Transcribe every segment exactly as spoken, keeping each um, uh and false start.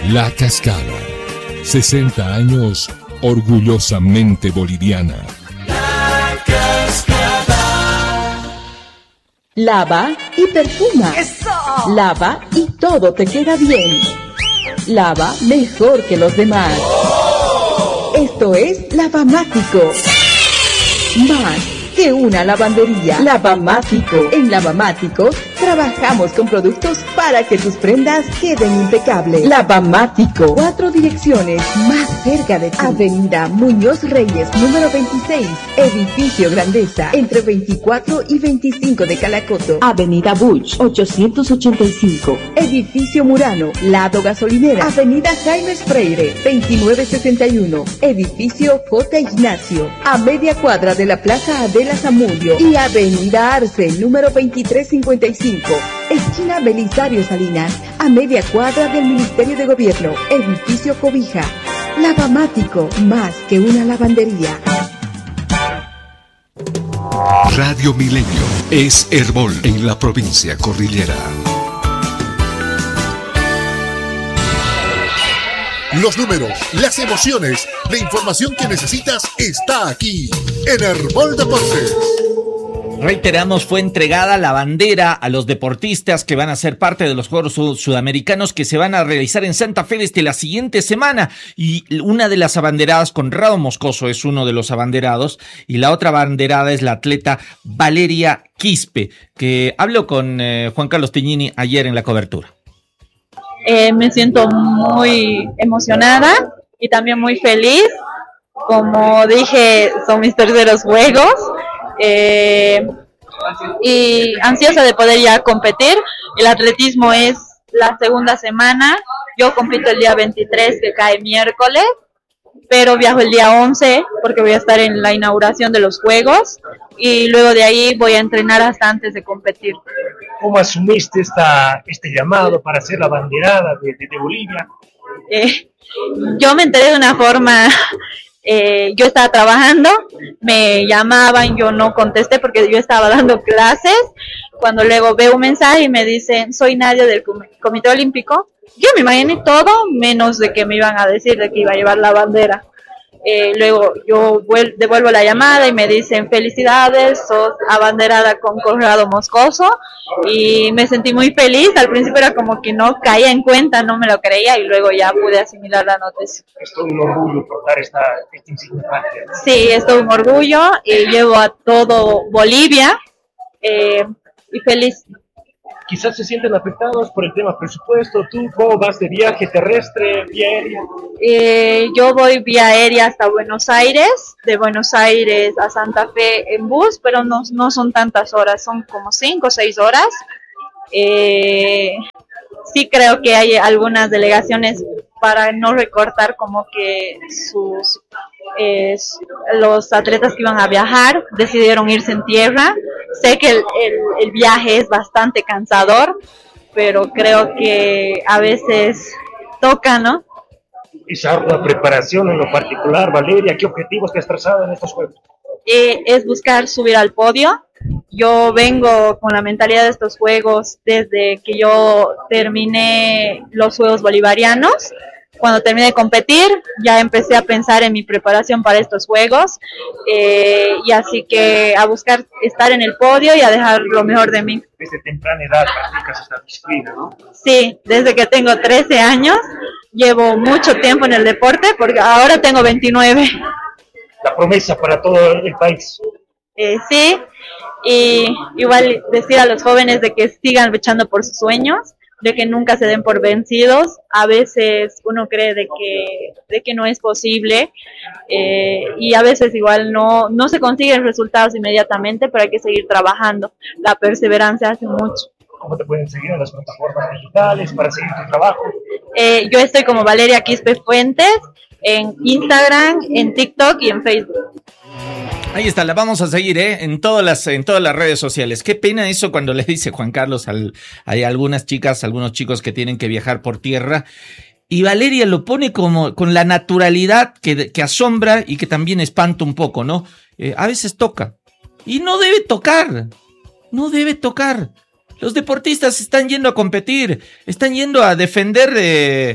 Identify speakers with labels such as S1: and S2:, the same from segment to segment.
S1: La Cascada. sesenta años orgullosamente boliviana.
S2: La Cascada.
S3: Lava y perfuma.
S2: ¡Eso!
S3: Lava y todo te queda bien. Lava mejor que los demás.
S2: ¡Oh!
S3: Esto es Lavamático. Más que una lavandería. Lavamático. En Lavamático trabajamos con productos para que tus prendas queden impecables. Lavamático. Cuatro direcciones más cerca de ti. Avenida Muñoz Reyes, número veintiséis. Edificio Grandeza, entre veinticuatro y veinticinco de Calacoto. Avenida Buch, ochocientos ochenta y cinco. Edificio Murano, lado gasolinera. Avenida Jaime Freire, veintinueve sesenta y uno. Edificio J. Ignacio, a media cuadra de la Plaza Adela Zamudio. Y Avenida Arce, número veintitrés cincuenta y cinco. Esquina Belisario Salinas, a media cuadra del Ministerio de Gobierno. Edificio Cobija. Lavamático, más que una lavandería.
S1: Radio Milenio es Herbol en la provincia cordillera.
S4: Los números, las emociones, la información que necesitas está aquí en Herbol Deportes.
S5: Reiteramos, fue entregada la bandera a los deportistas que van a ser parte de los Juegos Sudamericanos que se van a realizar en Santa Fe desde la siguiente semana. Y una de las abanderadas, Conrado Moscoso, es uno de los abanderados. Y la otra abanderada es la atleta Valeria Quispe, que habló con eh, Juan Carlos Tignini ayer en la cobertura.
S6: Eh, me siento muy emocionada y también muy feliz. Como dije, son mis terceros Juegos. Eh, y ansiosa de poder ya competir. El atletismo es la segunda semana. Yo compito el día veintitrés, que cae miércoles, pero viajo el día once porque voy a estar en la inauguración de los Juegos y luego de ahí voy a entrenar hasta antes de competir.
S7: ¿Cómo asumiste esta, este llamado para ser la banderada de, de, de Bolivia?
S6: Eh, yo me enteré de una forma... Eh, yo estaba trabajando, me llamaban, yo no contesté porque yo estaba dando clases. Cuando luego veo un mensaje y me dicen, soy Nadia del Comité Olímpico, yo me imaginé todo menos de que me iban a decir de que iba a llevar la bandera. Eh, luego yo vuel- devuelvo la llamada y me dicen, felicidades, sos abanderada con Conrado Moscoso, y me sentí muy feliz. Al principio era como que no caía en cuenta, no me lo creía, y luego ya pude asimilar la noticia.
S7: Es todo un orgullo portar esta, esta insignia patria.
S6: Sí, es todo un orgullo, y llevo a todo Bolivia, eh, y feliz.
S7: Quizás se sienten afectados por el tema presupuesto. ¿Tú cómo vas de viaje terrestre, vía aérea?
S6: Eh, yo voy vía aérea hasta Buenos Aires, de Buenos Aires a Santa Fe en bus, pero no, no son tantas horas, son como cinco o seis horas. Eh, sí creo que hay algunas delegaciones para no recortar como que sus eh, los atletas que iban a viajar decidieron irse en tierra. Sé que el, el, el viaje es bastante cansador, pero creo que a veces toca, ¿no?
S7: Esa ardua preparación en lo particular, Valeria, ¿qué objetivos te has trazado en estos Juegos?
S6: Eh, es buscar subir al podio. Yo vengo con la mentalidad de estos Juegos desde que yo terminé los Juegos Bolivarianos. Cuando terminé de competir, ya empecé a pensar en mi preparación para estos Juegos, eh, y así que a buscar estar en el podio y a dejar lo mejor de mí.
S7: Desde temprana edad practicas esta disciplina, ¿no?
S6: Sí, desde que tengo trece años, llevo mucho tiempo en el deporte, porque ahora tengo veintinueve.
S7: La promesa para todo el país.
S6: Eh, sí, y igual decir a los jóvenes de que sigan luchando por sus sueños, de que nunca se den por vencidos. A veces uno cree de que de que no es posible, eh, y a veces igual no no se consiguen resultados inmediatamente, pero hay que seguir trabajando. La perseverancia hace mucho.
S7: ¿Cómo te pueden seguir en las plataformas digitales para seguir tu trabajo?
S6: Eh, yo estoy como Valeria Quispe Fuentes en Instagram, en TikTok y en Facebook.
S5: Ahí está, la vamos a seguir, ¿eh? En todas las, en todas las redes sociales. Qué pena eso cuando le dice Juan Carlos al, hay algunas chicas, algunos chicos que tienen que viajar por tierra. Y Valeria lo pone como con la naturalidad que, que asombra y que también espanta un poco, ¿no? Eh, a veces toca. Y no debe tocar. No debe tocar. Los deportistas están yendo a competir. Están yendo a defender, eh,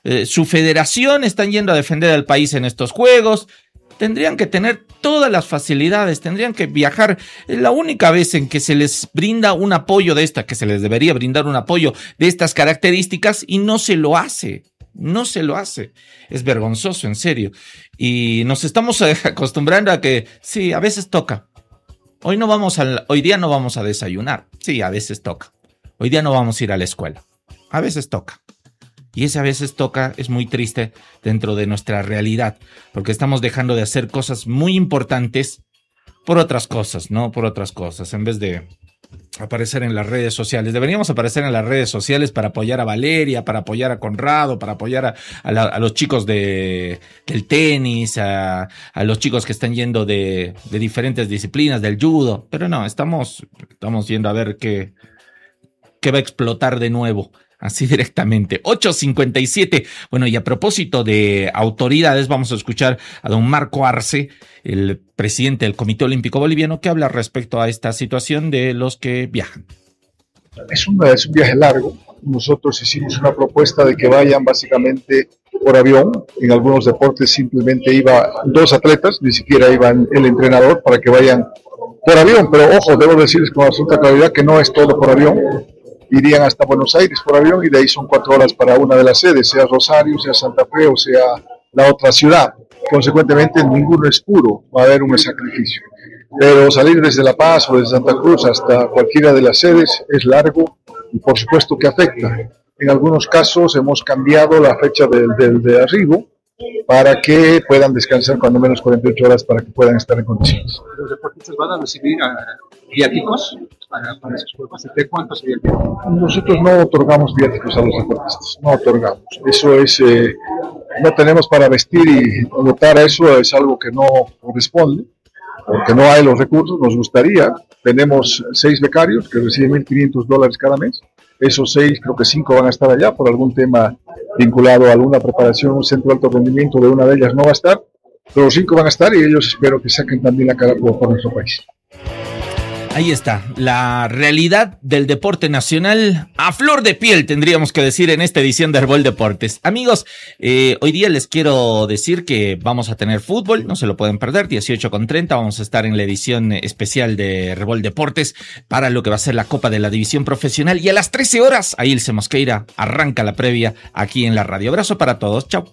S5: eh, su federación, están yendo a defender al país en estos juegos. Tendrían que tener todas las facilidades, tendrían que viajar. Es la única vez en que se les brinda un apoyo de esta, que se les debería brindar un apoyo de estas características y no se lo hace, no se lo hace. Es vergonzoso, en serio. Y nos estamos acostumbrando a que, sí, a veces toca. Hoy no vamos a, hoy día no vamos a desayunar. Sí, a veces toca. Hoy día no vamos a ir a la escuela. A veces toca. Y ese a veces toca es muy triste dentro de nuestra realidad, porque estamos dejando de hacer cosas muy importantes por otras cosas, ¿no? Por otras cosas, en vez de aparecer en las redes sociales. Deberíamos aparecer en las redes sociales para apoyar a Valeria, para apoyar a Conrado, para apoyar a, a, la, a los chicos de, del tenis, a, a los chicos que están yendo de, de diferentes disciplinas, del judo. Pero no, estamos, estamos yendo a ver qué, qué va a explotar de nuevo. Así directamente. ocho cincuenta y siete. Bueno, y a propósito de autoridades, vamos a escuchar a don Marco Arce, el presidente del Comité Olímpico Boliviano, que habla respecto a esta situación de los que viajan.
S8: Es un, es un viaje largo. Nosotros hicimos una propuesta de que vayan básicamente por avión. En algunos deportes simplemente iban dos atletas, ni siquiera iban el entrenador, para que vayan por avión. Pero ojo, debo decirles con absoluta claridad que no es todo por avión. Irían hasta Buenos Aires por avión y de ahí son cuatro horas para una de las sedes, sea Rosario, sea Santa Fe o sea la otra ciudad. Consecuentemente, ninguno es puro, va a haber un sacrificio. Pero salir desde La Paz o desde Santa Cruz hasta cualquiera de las sedes es largo y por supuesto que afecta. En algunos casos hemos cambiado la fecha del, del de arribo para que puedan descansar cuando menos cuarenta y ocho horas para que puedan estar en condiciones.
S9: ¿Los deportistas van a recibir uh, viáticos para, para esas pruebas? ¿De cuántos sería el viático?
S8: Nosotros no otorgamos viáticos a los deportistas, no otorgamos. Eso es, eh, no tenemos para vestir y votar a eso, es algo que no corresponde, porque no hay los recursos, nos gustaría. Tenemos seis becarios que reciben mil quinientos dólares cada mes. Esos seis, creo que cinco van a estar allá por algún tema vinculado a alguna preparación, un centro de alto rendimiento de una de ellas no va a estar, pero los cinco van a estar y ellos espero que saquen también la cara por, por nuestro país.
S5: Ahí está, la realidad del deporte nacional a flor de piel, tendríamos que decir en esta edición de Herbol Deportes. Amigos, eh, hoy día les quiero decir que vamos a tener fútbol, no se lo pueden perder, dieciocho con treinta, vamos a estar en la edición especial de Herbol Deportes para lo que va a ser la Copa de la División Profesional, y a las trece horas, ahí Ilse Mosqueira arranca la previa aquí en la radio. Abrazo para todos, chao.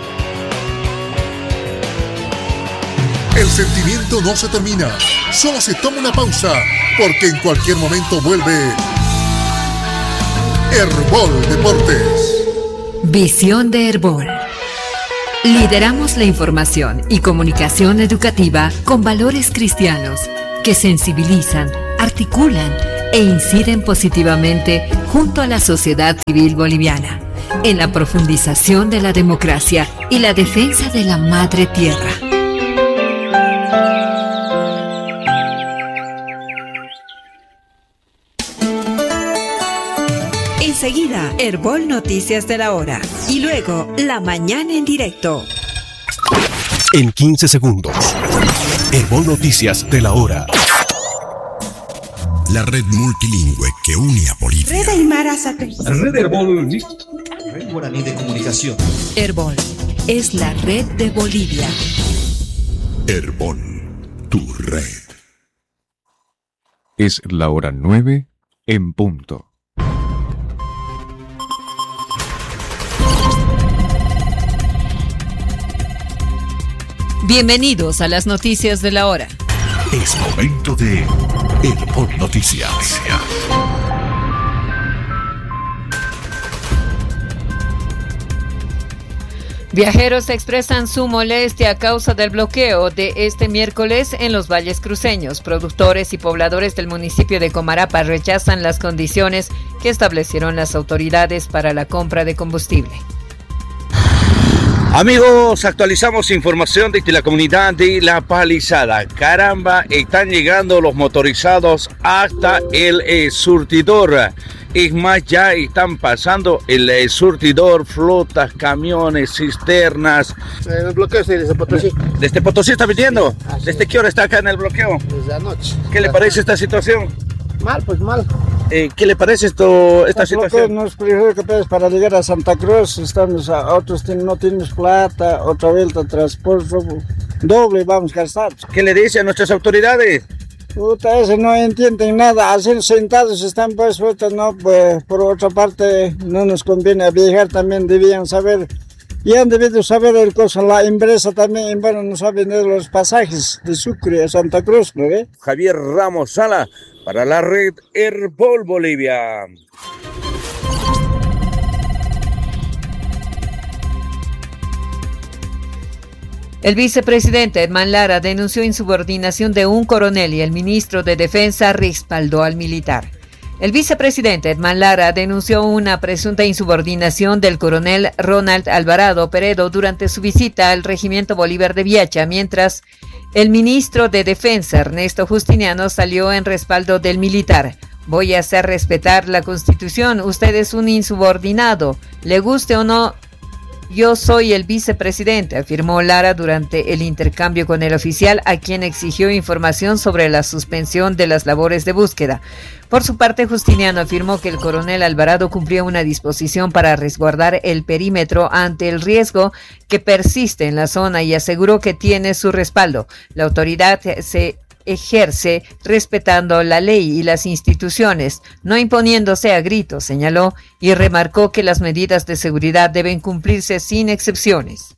S4: El sentimiento no se termina, solo se toma una pausa, porque en cualquier momento vuelve Herbol Deportes.
S10: Visión de Herbol. Lideramos la información y comunicación educativa con valores cristianos que sensibilizan, articulan e inciden positivamente junto a la sociedad civil boliviana en la profundización de la democracia y la defensa de la madre tierra. Enseguida, Herbol Noticias de la Hora. Y luego, La Mañana en Directo.
S11: En quince segundos, Herbol Noticias de la Hora.
S12: La red multilingüe que une a Bolivia.
S13: Red Aymara Satélite.
S14: Red Herbol. Red Guaraní de Comunicación.
S10: Herbol es la red de Bolivia.
S12: Herbol, tu red.
S15: Es la hora nueve en punto.
S10: Bienvenidos a las noticias de la hora.
S12: Es momento de Herbol Noticias.
S16: Viajeros expresan su molestia a causa del bloqueo de este miércoles en los valles cruceños. Productores y pobladores del municipio de Comarapa rechazan las condiciones que establecieron las autoridades para la compra de combustible.
S17: Amigos, actualizamos información desde la comunidad de La Palizada. Caramba, están llegando los motorizados hasta el eh, surtidor. Es más, ya están pasando el eh, surtidor, flotas, camiones, cisternas.
S18: El bloqueo estoy desde Potosí.
S17: ¿Desde Potosí está viniendo?
S18: Sí,
S17: ¿Desde qué hora está acá en el bloqueo?
S18: Desde anoche.
S17: ¿Qué le parece esta situación?
S18: Mal, pues mal.
S17: Eh, ¿Qué le parece esto, esta
S13: Es lo que
S17: situación?
S13: nos preocupa es para llegar a Santa Cruz, estamos a otros tienen- no tenemos plata, otra vuelta transporte doble vamos a gastar.
S17: ¿Qué le dice a nuestras autoridades?
S13: Puta, ese no entienden nada, así sentados están pues, puta, no, pues por otra parte no nos conviene viajar, también debían saber, y han debido saber el cosa, la empresa también, bueno, nos ha vendido los pasajes de Sucre a Santa Cruz, ¿no ve?
S17: Javier Ramos Sala para la red Herbol Bolivia.
S16: El vicepresidente Edman Lara denunció insubordinación de un coronel y el ministro de Defensa respaldó al militar. El vicepresidente Edman Lara denunció una presunta insubordinación del coronel Ronald Alvarado Peredo durante su visita al Regimiento Bolívar de Viacha, mientras el ministro de Defensa Ernesto Justiniano salió en respaldo del militar. Voy a hacer respetar la Constitución, usted es un insubordinado, le guste o no. Yo soy el vicepresidente, afirmó Lara durante el intercambio con el oficial, a quien exigió información sobre la suspensión de las labores de búsqueda. Por su parte, Justiniano afirmó que el coronel Alvarado cumplió una disposición para resguardar el perímetro ante el riesgo que persiste en la zona y aseguró que tiene su respaldo. La autoridad se ejerce respetando la ley y las instituciones, no imponiéndose a gritos, señaló, y remarcó que las medidas de seguridad deben cumplirse sin excepciones.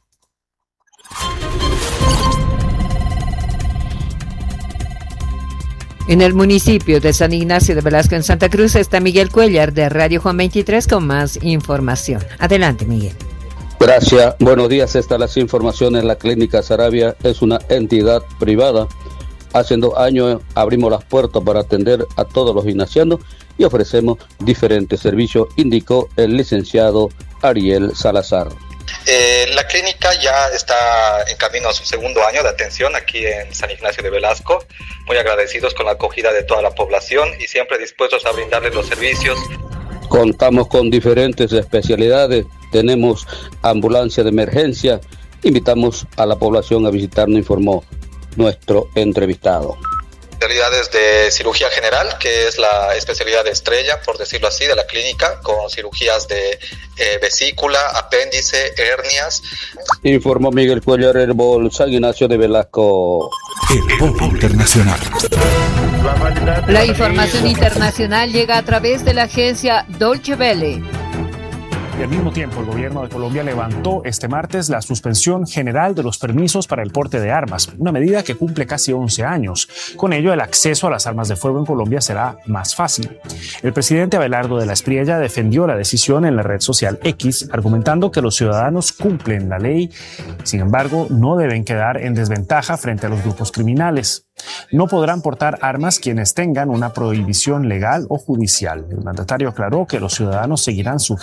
S16: En el municipio de San Ignacio de Velasco, en Santa Cruz, está Miguel Cuellar de Radio Juan veintitrés con más información. Adelante, Miguel.
S19: Gracias. Buenos días. Estas las informaciones. La Clínica Sarabia es una entidad privada. Hace dos años abrimos las puertas para atender a todos los ignacianos y ofrecemos diferentes servicios, indicó el licenciado Ariel Salazar.
S20: Eh, la clínica ya está en camino a su segundo año de atención aquí en San Ignacio de Velasco. Muy agradecidos con la acogida de toda la población y siempre dispuestos a brindarles los servicios.
S19: Contamos con diferentes especialidades, tenemos ambulancia de emergencia. Invitamos a la población a visitarnos, informó nuestro entrevistado.
S20: Especialidades de cirugía general, que es la especialidad de estrella, por decirlo así, de la clínica, con cirugías de eh, vesícula, apéndice, hernias.
S19: Informó Miguel Cuellar, Herbol, San Ignacio de Velasco.
S12: Herbol Internacional.
S16: La información internacional llega a través de la agencia Deutsche Welle.
S21: Y al mismo tiempo, el gobierno de Colombia levantó este martes la suspensión general de los permisos para el porte de armas, una medida que cumple casi once años. Con ello, el acceso a las armas de fuego en Colombia será más fácil. El presidente Abelardo de la Espriella defendió la decisión en la red social X, argumentando que los ciudadanos cumplen la ley, sin embargo, no deben quedar en desventaja frente a los grupos criminales. No podrán portar armas quienes tengan una prohibición legal o judicial. El mandatario aclaró que los ciudadanos seguirán su